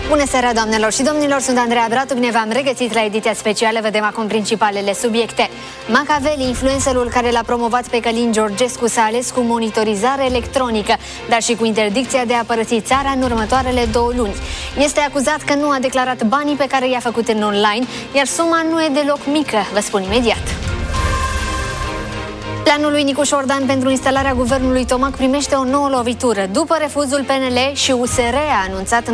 Bună seara, doamnelor și domnilor, sunt Andreea Bratu, bine v-am regăsit la ediția specială. Vedem acum principalele subiecte. Machiavelli, influencerul care l-a promovat pe Călin Georgescu, s-a ales cu monitorizare electronică, dar și cu interdicția de a părăsi țara în următoarele 2 luni. Este acuzat că nu a declarat banii pe care i-a făcut în online, iar suma nu e deloc mică, vă spun imediat. Planul lui Nicu Șordan pentru instalarea guvernului Tomac primește o nouă lovitură. După refuzul PNL și USR a anunțat în